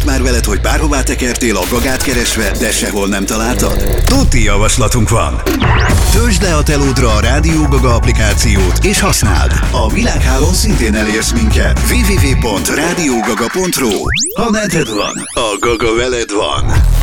már veled, hogy bárhová tekertél a Gagát keresve, de sehol nem találtad? Tuti javaslatunk van! Töltsd le a telódra a Rádió Gaga applikációt és használd! A világhálón szintén elérsz minket. www.radiogaga.ru. Ha neted van, a Gaga veled van.